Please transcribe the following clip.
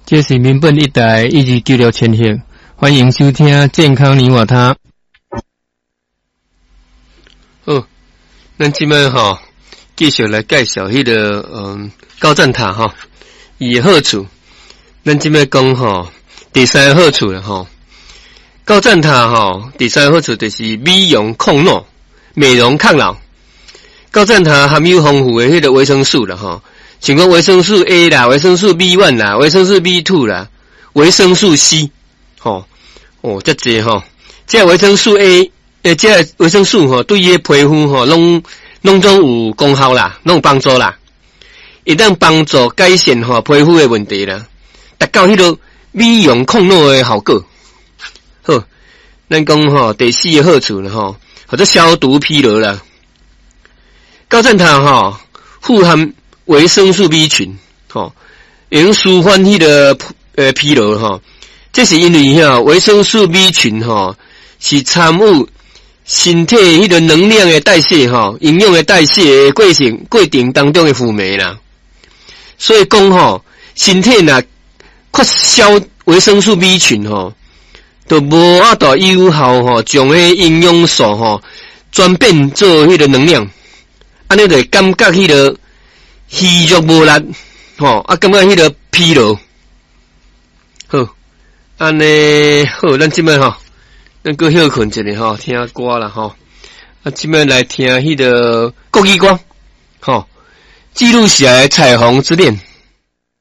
这是民本一台1296千赫，欢迎收听健康你我他。咱即摆继续来介绍迄个高赞塔伊的好处。咱即摆讲第三个好处啦高赞塔第三个好处就是美容抗老、美容抗老。高赞塔含有丰富的迄个维生素啦像讲维生素 A 啦、维生素 B1 啦、维生素 B2 啦、维生素 C 这济这维生素 A 这维生素对伊的皮肤拢总有功效啦，拢有帮助啦，一旦帮助改善皮肤的问题啦，达到迄个美容抗老的效果。好，咱讲第四个好处啦或者消毒疲劳啦。高赞塔富含维生素 B 群用舒缓迄个疲劳这是因为维生素 B 群是参与身体迄个能量的代谢营养的代谢的过程当中的辅酶啦。所以讲身体若缺少维生素 B 群就无法度有效将迄营养素转变做迄个能量，安尼就会感觉迄个虚弱无力感觉迄个疲劳。好，安尼好，咱即摆咱搁休困一下听歌啦即摆来听迄个国语歌记录下来彩虹之恋。